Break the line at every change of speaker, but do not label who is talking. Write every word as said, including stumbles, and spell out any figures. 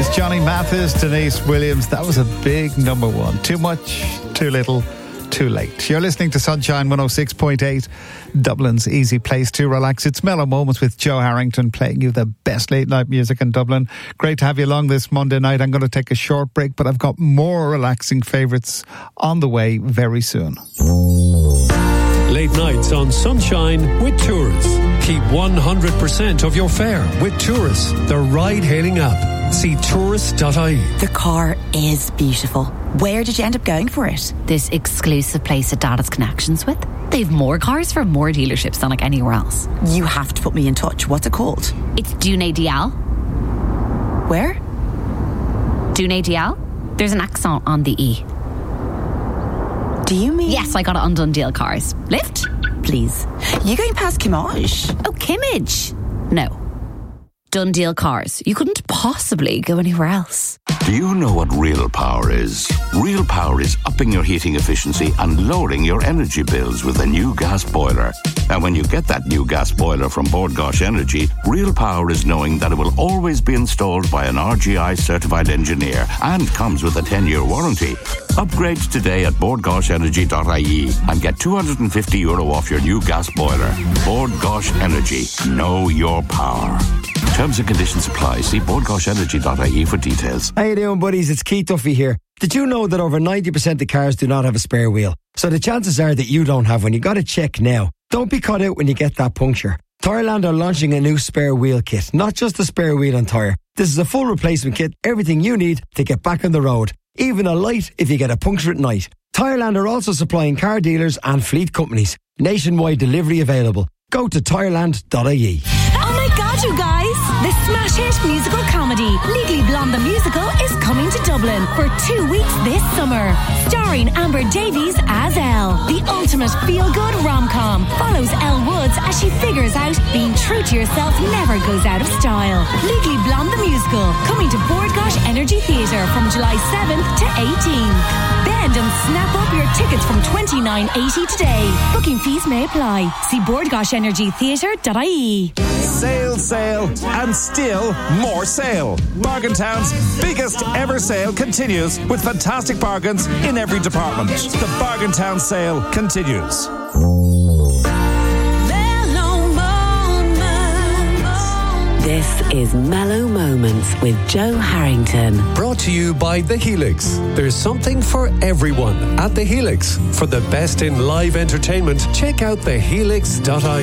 is Johnny Mathis, Denise Williams. That was a big number one. Too much, too little, too late. You're listening to Sunshine one oh six point eight, Dublin's easy place to relax. It's Mellow Moments with Joe Harrington, playing you the best late night music in Dublin. Great to have you along this Monday night. I'm going to take a short break, but I've got more relaxing favourites on the way very soon.
Late nights on Sunshine with Tourists. Keep one hundred percent of your fare with Tourists, the ride-hailing app. See tourists dot I E.
The car is beautiful. Where did you end up going for it?
This exclusive place that Dad has connections with. They've more cars from more dealerships than like anywhere else.
You have to put me in touch. What's it called?
It's Dune Dial.
Where?
Dune Dial. There's an accent on the E.
Do you mean?
Yes, I got it on Dune Deal Cars. Lift?
Please. You going past Kimmage?
Oh, Kimmage? No. Dune Deal Cars. You couldn't possibly go anywhere else.
Do you know what real power is? Real power is upping your heating efficiency and lowering your energy bills with a new gas boiler. And when you get that new gas boiler from Bord Gáis Energy, real power is knowing that it will always be installed by an R G I certified engineer and comes with a ten-year warranty. Upgrade today at bord gáis energy dot I E and get two hundred fifty euro off your new gas boiler. Bord Gáis Energy. Know your power. Terms and conditions apply. See bord gáis energy dot I E for details.
How you doing, buddies? It's Keith Duffy here. Did you know that over ninety percent of cars do not have a spare wheel? So the chances are that you don't have one. You got to check now. Don't be caught out when you get that puncture. Tyreland are launching a new spare wheel kit. Not just a spare wheel and tyre. This is a full replacement kit. Everything you need to get back on the road. Even a light if you get a puncture at night. Tyreland are also supplying car dealers and fleet companies. Nationwide delivery available. Go to tyreland dot I E.
Oh my God, you guys! The smash hit musical comedy Legally Blonde the Musical is coming to Dublin for two weeks this summer. Starring Amber Davies as Elle. The ultimate feel-good rom-com follows Elle Woods as she figures out being true to yourself never goes out of style. Legally Blonde the Musical, coming to Bord Gáis Energy Theatre from July seventh to eighteenth. Bend and snap up your tickets from twenty-nine eighty today. Booking fees may apply. See bord gáis energy theatre dot I E.
Sale, sale, and still more sale. Bargaintown's biggest ever sale continues with fantastic bargains in every department. The Bargaintown sale continues.
This is Mellow Moments with Joe Harrington.
Brought to you by The Helix. There's something for everyone at The Helix. For the best in live entertainment, check out the helix dot I E.